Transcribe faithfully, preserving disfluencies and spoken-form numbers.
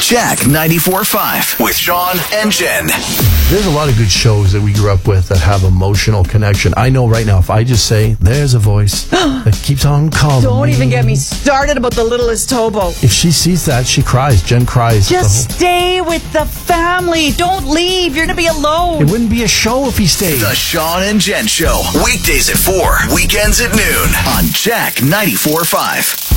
Jack ninety-four point five with Sean and Jen. There's a lot of good shows that we grew up with that have emotional connection. I know right now, if I just say, there's a voice that keeps on calling Don't me. even get me started about the littlest hobo. If she sees that, she cries. Jen cries. Just stay with the family. Don't leave. You're going to be alone. It wouldn't be a show if he stayed. The Sean and Jen Show. Weekdays at four, weekends at noon on Jack ninety-four point five.